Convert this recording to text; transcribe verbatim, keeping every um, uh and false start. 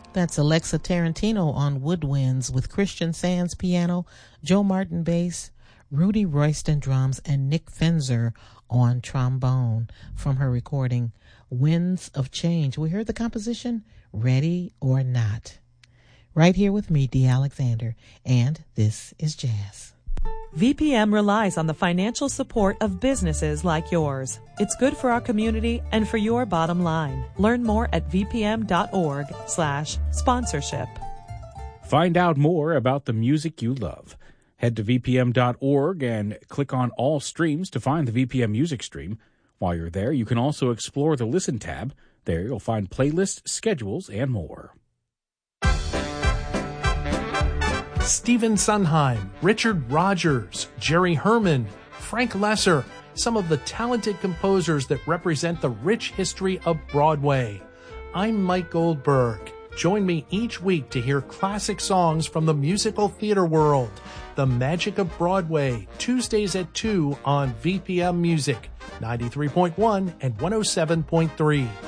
That's Alexa Tarantino on woodwinds with Christian Sands piano, Joe Martin bass, Rudy Royston drums, and Nick Fenzer on trombone from her recording Winds of Change. We heard the composition Ready or Not. Right here with me, Dee Alexander, and this is Jazz. V P M relies on the financial support of businesses like yours. It's good for our community and for your bottom line. Learn more at vpm.org slash sponsorship. Find out more about the music you love. Head to v p m dot org and click on All Streams to find the V P M music stream. While you're there, you can also explore the Listen tab. There you'll find playlists, schedules, and more. Stephen Sondheim, Richard Rodgers, Jerry Herman, Frank Lesser, some of the talented composers that represent the rich history of Broadway. I'm Mike Goldberg. Join me each week to hear classic songs from the musical theater world. The Magic of Broadway, Tuesdays at two on V P M Music, ninety-three point one and one oh seven point three.